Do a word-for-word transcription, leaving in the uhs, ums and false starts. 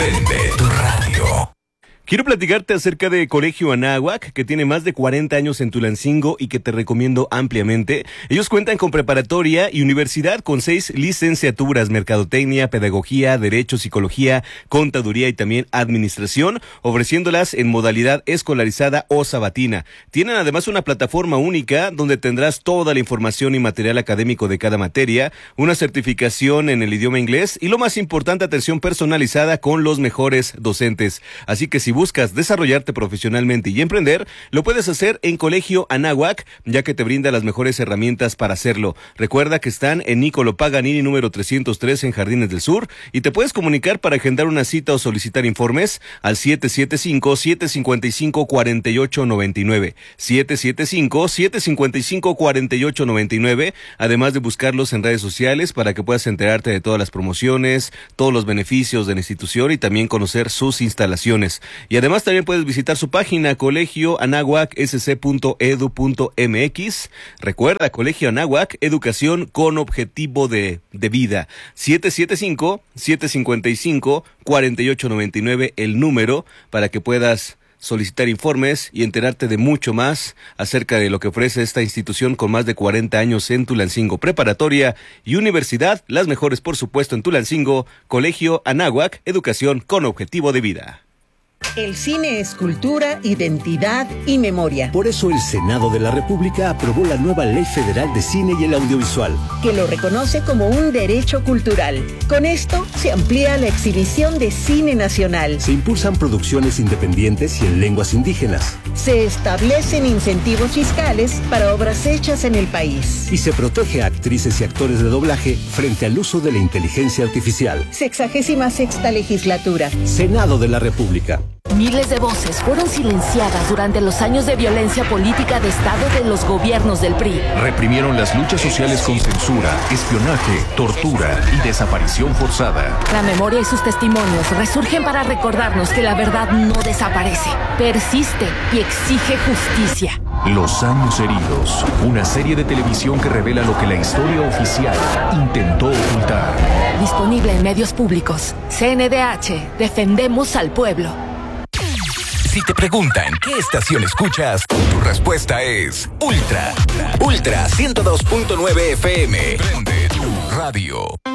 Prende tu radio. Quiero platicarte acerca de Colegio Anáhuac, que tiene más de cuarenta años en Tulancingo y que te recomiendo ampliamente. Ellos cuentan con preparatoria y universidad con seis licenciaturas: mercadotecnia, pedagogía, derecho, psicología, contaduría y también administración, ofreciéndolas en modalidad escolarizada o sabatina. Tienen además una plataforma única donde tendrás toda la información y material académico de cada materia, una certificación en el idioma inglés y, lo más importante, atención personalizada con los mejores docentes. Así que si buscas desarrollarte profesionalmente y emprender, lo puedes hacer en Colegio Anáhuac, ya que te brinda las mejores herramientas para hacerlo. Recuerda que están en Nicolo Paganini número trescientos tres en Jardines del Sur, y te puedes comunicar para agendar una cita o solicitar informes al siete siete cinco, siete cinco cinco, cuatro ocho nueve nueve, siete siete cinco, siete cinco cinco, cuatro ocho nueve nueve, además de buscarlos en redes sociales para que puedas enterarte de todas las promociones, todos los beneficios de la institución y también conocer sus instalaciones. Y además también puedes visitar su página colegio anáhuac s c punto e d u punto m x. Recuerda, Colegio Anáhuac, educación con objetivo de, de vida. siete siete cinco, siete cinco cinco, cuatro ocho nueve nueve, el número para que puedas solicitar informes y enterarte de mucho más acerca de lo que ofrece esta institución con más de cuarenta años en Tulancingo. Preparatoria y universidad, las mejores por supuesto en Tulancingo. Colegio Anáhuac, educación con objetivo de vida. El cine es cultura, identidad y memoria. Por eso el Senado de la República aprobó la nueva Ley Federal de Cine y el Audiovisual, que lo reconoce como un derecho cultural. Con esto se amplía la exhibición de cine nacional. Se impulsan producciones independientes y en lenguas indígenas. Se establecen incentivos fiscales para obras hechas en el país. Y se protege a actrices y actores de doblaje frente al uso de la inteligencia artificial. Sexagésima sexta legislatura. Senado de la República. Miles de voces fueron silenciadas durante los años de violencia política de Estado de los gobiernos del P R I. Reprimieron las luchas sociales con censura, espionaje, tortura y desaparición forzada. La memoria y sus testimonios resurgen para recordarnos que la verdad no desaparece, persiste y exige justicia. Los años heridos, una serie de televisión que revela lo que la historia oficial intentó ocultar. Disponible en medios públicos. C N D H, defendemos al pueblo. Si te preguntan qué estación escuchas, tu respuesta es Ultra. Ultra ciento dos punto nueve F M. Prende tu radio.